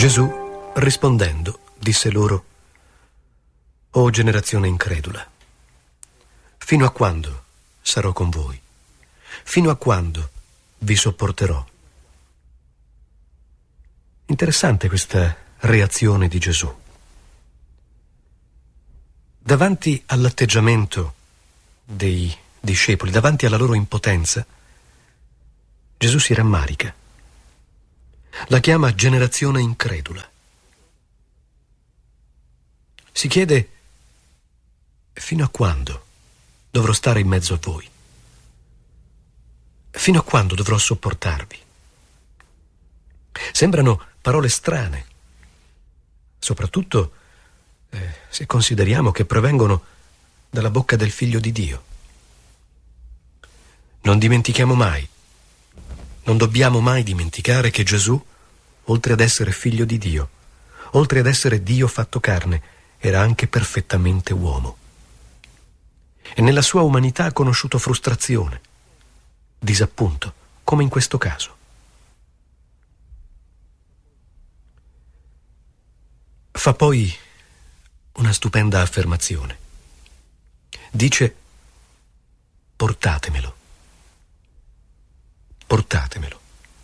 Gesù, rispondendo, disse loro: O generazione incredula, fino a quando sarò con voi? Fino a quando vi sopporterò? Interessante questa reazione di Gesù. Davanti all'atteggiamento dei discepoli, davanti alla loro impotenza, Gesù si rammarica. La chiama generazione incredula. Si chiede: fino a quando dovrò stare in mezzo a voi? Fino a quando dovrò sopportarvi? Sembrano parole strane, soprattutto se consideriamo che provengono dalla bocca del Figlio di Dio. Non dimentichiamo mai, non dobbiamo mai dimenticare che Gesù, oltre ad essere Figlio di Dio, oltre ad essere Dio fatto carne, era anche perfettamente uomo. E nella sua umanità ha conosciuto frustrazione, disappunto, come in questo caso. Fa poi una stupenda affermazione. Dice: portatemelo. Portatemelo.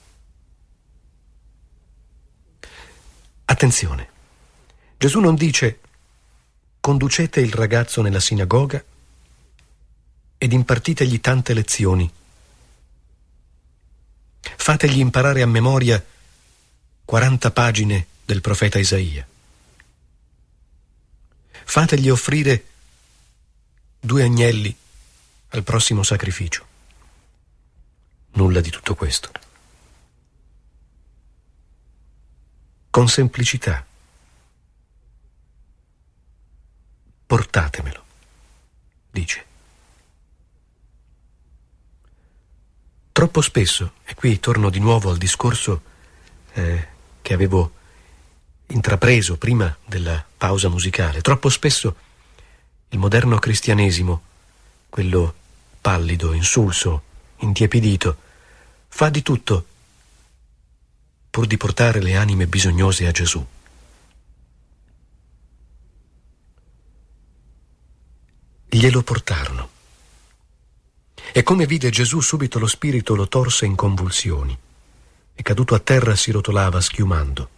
Attenzione, Gesù non dice: conducete il ragazzo nella sinagoga ed impartitegli tante lezioni. Fategli imparare a memoria 40 pagine del profeta Isaia. Fategli offrire 2 agnelli al prossimo sacrificio. Nulla di tutto questo. Con semplicità. Portatemelo, dice. Troppo spesso, e qui torno di nuovo al discorso che avevo intrapreso prima della pausa musicale, troppo spesso il moderno cristianesimo, quello pallido, insulso, intiepidito, fa di tutto pur di portare le anime bisognose a Gesù. Glielo portarono. E come vide Gesù, subito lo spirito lo torse in convulsioni e caduto a terra si rotolava schiumando.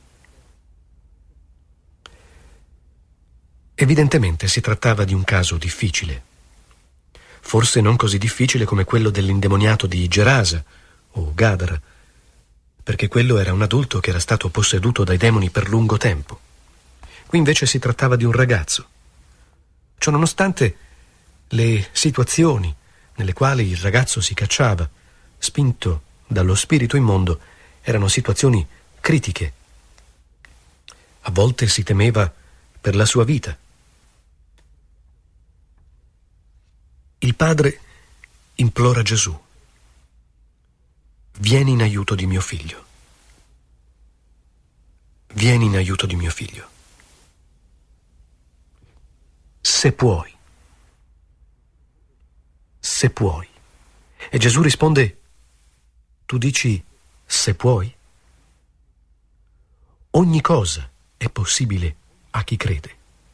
Evidentemente si trattava di un caso difficile, forse non così difficile come quello dell'indemoniato di Gerasa o Gadara, perché quello era un adulto che era stato posseduto dai demoni per lungo tempo. Qui invece si trattava di un ragazzo. Ciononostante, le situazioni nelle quali il ragazzo si cacciava, spinto dallo spirito immondo, erano situazioni critiche. A volte si temeva per la sua vita. Il padre implora Gesù: vieni in aiuto di mio figlio. Vieni in aiuto di mio figlio. Se puoi. Se puoi. E Gesù risponde: tu dici se puoi? Ogni cosa è possibile a chi crede.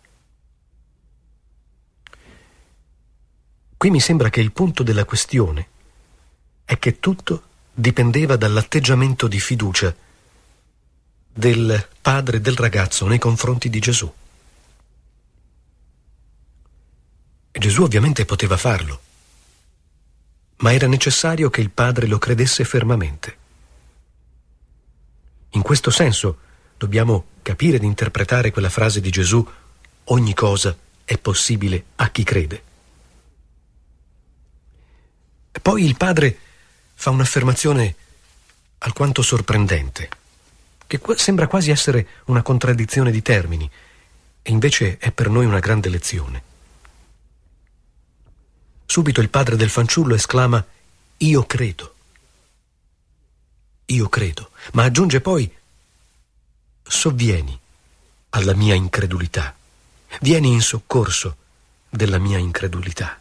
Qui mi sembra che il punto della questione è che tutto dipendeva dall'atteggiamento di fiducia del padre del ragazzo nei confronti di Gesù. E Gesù ovviamente poteva farlo, ma era necessario che il padre lo credesse fermamente. In questo senso dobbiamo capire ed interpretare quella frase di Gesù: ogni cosa è possibile a chi crede. E poi il padre fa un'affermazione alquanto sorprendente, che sembra quasi essere una contraddizione di termini, e invece è per noi una grande lezione. Subito il padre del fanciullo esclama: io credo. Io credo. Ma aggiunge poi: sovvieni alla mia incredulità. Vieni in soccorso della mia incredulità.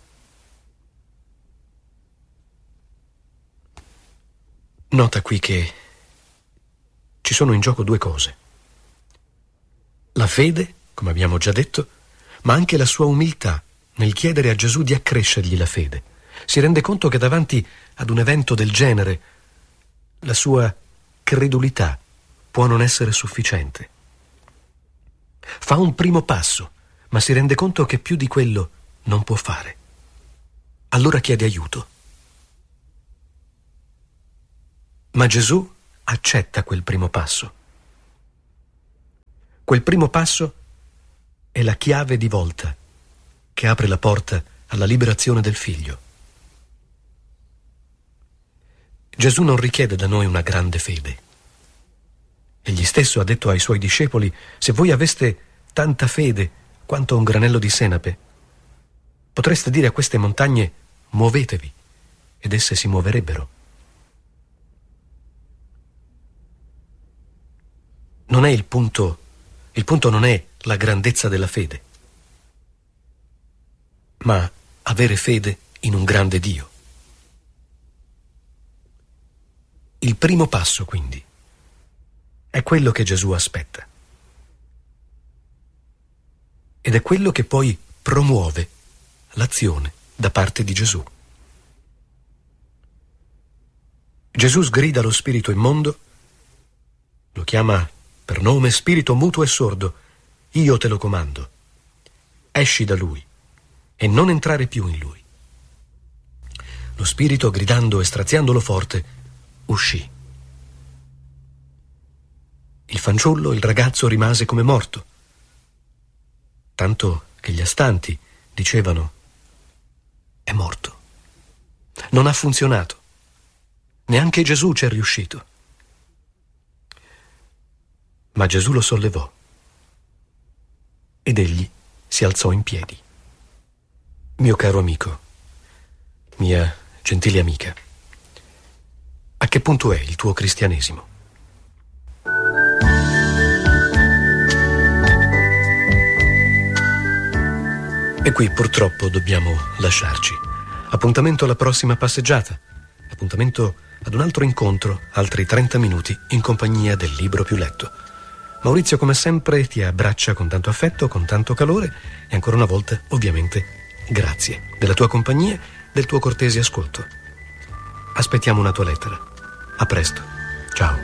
Nota qui che ci sono in gioco 2 cose. La fede, come abbiamo già detto, ma anche la sua umiltà nel chiedere a Gesù di accrescergli la fede. Si rende conto che davanti ad un evento del genere la sua credulità può non essere sufficiente. Fa un primo passo, ma si rende conto che più di quello non può fare. Allora chiede aiuto. Ma Gesù accetta quel primo passo. Quel primo passo è la chiave di volta che apre la porta alla liberazione del figlio. Gesù non richiede da noi una grande fede. Egli stesso ha detto ai suoi discepoli: se voi aveste tanta fede quanto un granello di senape, potreste dire a queste montagne: muovetevi, ed esse si muoverebbero. Non è il punto non è la grandezza della fede, ma avere fede in un grande Dio. Il primo passo, quindi, è quello che Gesù aspetta. Ed è quello che poi promuove l'azione da parte di Gesù. Gesù sgrida lo spirito immondo, lo chiama per nome: spirito muto e sordo, io te lo comando. Esci da lui e non entrare più in lui. Lo spirito, gridando e straziandolo forte, uscì. Il fanciullo, il ragazzo, rimase come morto, tanto che gli astanti dicevano: è morto. Non ha funzionato. Neanche Gesù ci è riuscito. Ma Gesù lo sollevò ed egli si alzò in piedi. Mio caro amico, mia gentile amica, a che punto è il tuo cristianesimo? E qui purtroppo dobbiamo lasciarci. Appuntamento alla prossima passeggiata. Appuntamento ad un altro incontro, altri 30 minuti in compagnia del libro più letto. Maurizio, come sempre, ti abbraccia con tanto affetto, con tanto calore e ancora una volta, ovviamente, grazie della tua compagnia, del tuo cortese ascolto. Aspettiamo una tua lettera. A presto. Ciao.